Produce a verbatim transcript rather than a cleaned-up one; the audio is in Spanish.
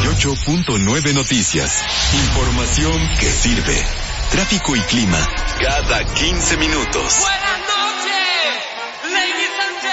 ocho punto nueve Noticias. Información que sirve. Tráfico y clima cada quince minutos. Buenas